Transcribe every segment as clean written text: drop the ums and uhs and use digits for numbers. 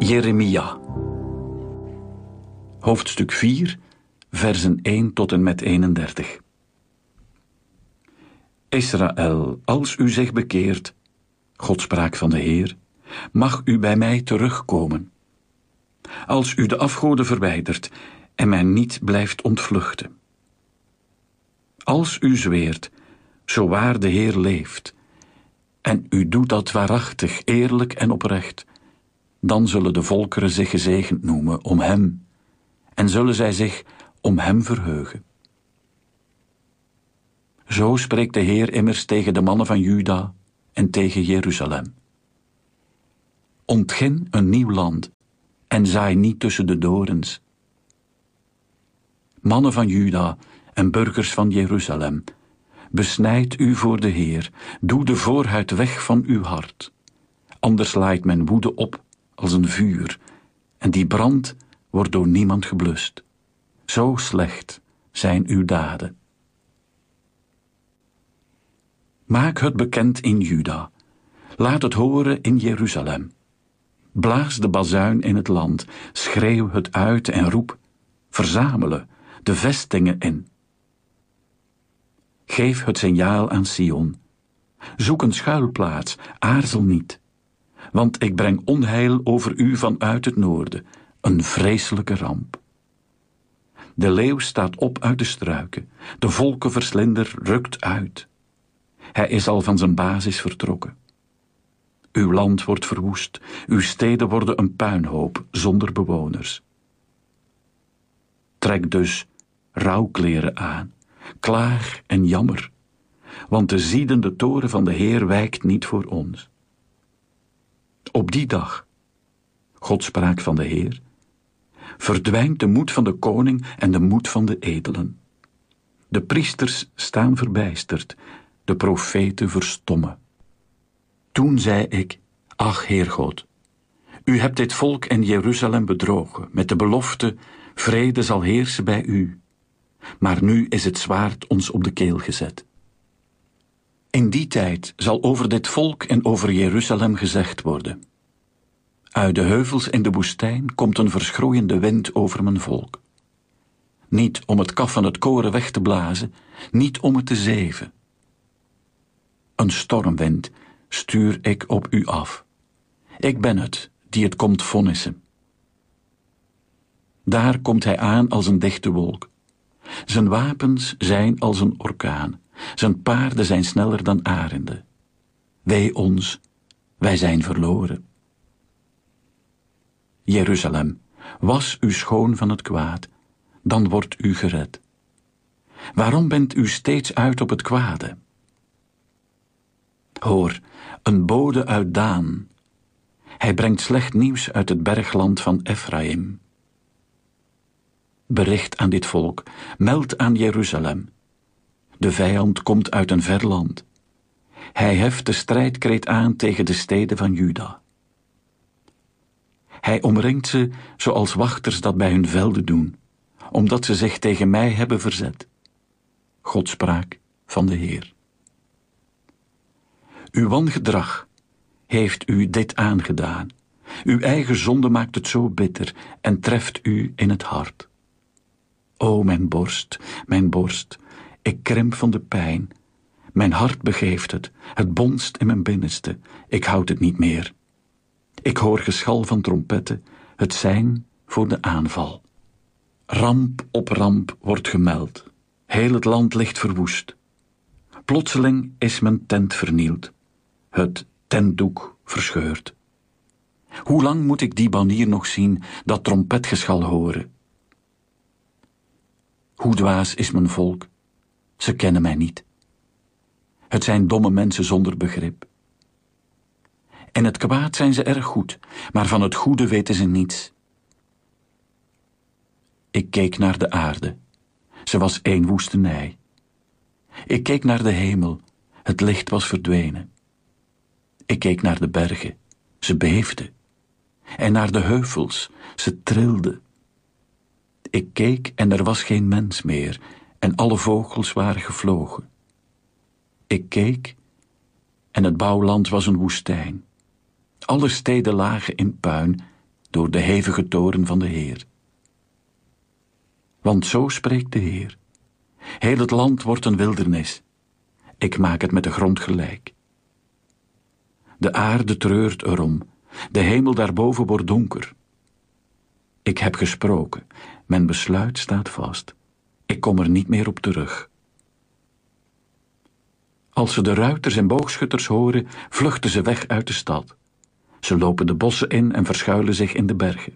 Jeremia. Hoofdstuk 4, versen 1 tot en met 31. Israël, als u zich bekeert, God sprak van de Heer, mag u bij mij terugkomen. Als u de afgoden verwijdert en mij niet blijft ontvluchten. Als u zweert, zo waar de Heer leeft, en u doet dat waarachtig, eerlijk en oprecht, dan zullen de volkeren zich gezegend noemen om hem, en zullen zij zich om hem verheugen. Zo spreekt de Heer immers tegen de mannen van Juda en tegen Jeruzalem. Ontgin een nieuw land en zaai niet tussen de dorens. Mannen van Juda en burgers van Jeruzalem, besnijd u voor de Heer, doe de voorhuid weg van uw hart. Anders laait men woede op als een vuur, en die brand wordt door niemand geblust. Zo slecht zijn uw daden. Maak het bekend in Juda, laat het horen in Jeruzalem. Blaas de bazuin in het land, schreeuw het uit en roep, verzamelen de vestingen in. Geef het signaal aan Sion. Zoek een schuilplaats, aarzel niet. Want ik breng onheil over u vanuit het noorden, een vreselijke ramp. De leeuw staat op uit de struiken, de volkenverslinder rukt uit. Hij is al van zijn basis vertrokken. Uw land wordt verwoest, uw steden worden een puinhoop zonder bewoners. Trek dus rouwkleren aan, klaag en jammer, want de ziedende toren van de Heer wijkt niet voor ons. Op die dag, God sprak van de Heer, verdwijnt de moed van de koning en de moed van de edelen. De priesters staan verbijsterd, de profeten verstommen. Toen zei ik, ach Heer God, u hebt dit volk en Jeruzalem bedrogen, met de belofte, vrede zal heersen bij u. Maar nu is het zwaard ons op de keel gezet. In die tijd zal over dit volk en over Jeruzalem gezegd worden: uit de heuvels in de woestijn komt een verschroeiende wind over mijn volk. Niet om het kaf van het koren weg te blazen, niet om het te zeven. Een stormwind stuur ik op u af. Ik ben het die het komt vonnissen. Daar komt hij aan als een dichte wolk. Zijn wapens zijn als een orkaan. Zijn paarden zijn sneller dan arenden. Wee ons, wij zijn verloren. Jeruzalem, was u schoon van het kwaad, dan wordt u gered. Waarom bent u steeds uit op het kwade? Hoor, een bode uit Daan. Hij brengt slecht nieuws uit het bergland van Efraïm. Bericht aan dit volk, meld aan Jeruzalem. De vijand komt uit een ver land. Hij heft de strijdkreet aan tegen de steden van Juda. Hij omringt ze zoals wachters dat bij hun velden doen, omdat ze zich tegen mij hebben verzet. God sprak van de Heer. Uw wangedrag heeft u dit aangedaan. Uw eigen zonde maakt het zo bitter en treft u in het hart. O mijn borst, ik krimp van de pijn. Mijn hart begeeft het bonst in mijn binnenste. Ik houd het niet meer. Ik hoor geschal van trompetten, het sein voor de aanval. Ramp op ramp wordt gemeld. Heel het land ligt verwoest. Plotseling is mijn tent vernield. Het tentdoek verscheurd. Hoe lang moet ik die banier nog zien, dat trompetgeschal horen? Hoe dwaas is mijn volk? Ze kennen mij niet. Het zijn domme mensen zonder begrip. In het kwaad zijn ze erg goed, maar van het goede weten ze niets. Ik keek naar de aarde. Ze was één woestenij. Ik keek naar de hemel. Het licht was verdwenen. Ik keek naar de bergen. Ze beefden. En naar de heuvels. Ze trilden. Ik keek en er was geen mens meer en alle vogels waren gevlogen. Ik keek en het bouwland was een woestijn. Alle steden lagen in puin door de hevige toren van de Heer. Want zo spreekt de Heer. Heel het land wordt een wildernis. Ik maak het met de grond gelijk. De aarde treurt erom. De hemel daarboven wordt donker. Ik heb gesproken. Mijn besluit staat vast. Ik kom er niet meer op terug. Als ze de ruiters en boogschutters horen, vluchten ze weg uit de stad. Ze lopen de bossen in en verschuilen zich in de bergen.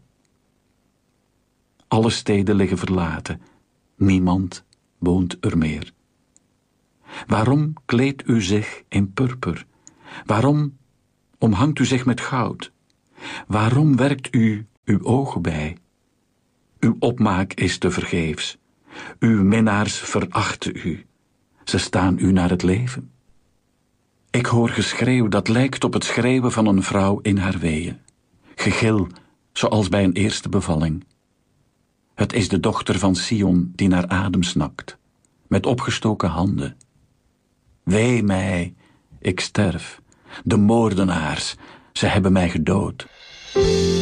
Alle steden liggen verlaten. Niemand woont er meer. Waarom kleedt u zich in purper? Waarom omhangt u zich met goud? Waarom werkt u uw ogen bij? Uw opmaak is tevergeefs. Uw minnaars verachten u. Ze staan u naar het leven. Ik hoor geschreeuw dat lijkt op het schreeuwen van een vrouw in haar weeën. Gegil, zoals bij een eerste bevalling. Het is de dochter van Sion die naar adem snakt, met opgestoken handen. Wee mij, ik sterf. De moordenaars, ze hebben mij gedood.